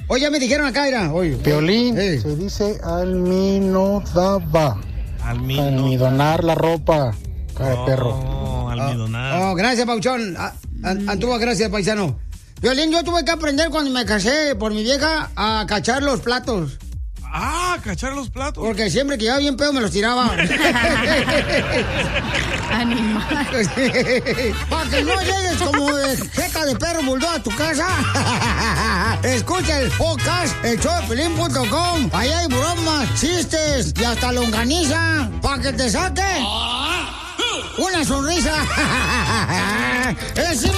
Oye, ya me dijeron acá, era. Oye. Piolín, se dice alminodaba. Almidonar la ropa. Cara de perro. Almidonar. Oh, gracias, Pauchón. Antuvo, gracias, paisano. Violín, yo tuve que aprender cuando me casé por mi vieja a cachar los platos. Ah, cachar los platos. Porque siempre que iba bien pedo me los tiraba. Animal. Para que no llegues como de jeta de perro bulldog a tu casa. Escucha el podcast, elshowdepiolín.com. Ahí hay bromas, chistes y hasta longaniza. Para que te saque una sonrisa.